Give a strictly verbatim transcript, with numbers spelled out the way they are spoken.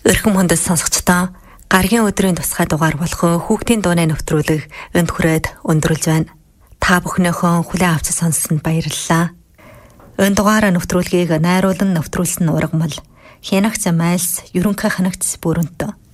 Өрхөн хүндэс сонсогчдоо гаргийн өдрийн тусгай дугаар болох хүүхдийн дууны нэвтрүүлэг энд хүрээд өндөрлж байна. Та бүхнийхөө хүлээн авч сонссонд баярлалаа. Энэ дугаараа нэвтрүүлгийг найруулан нэвтрүүлсэн ургамал Хянагт Майлс ерөнхий ханагт бүрэнт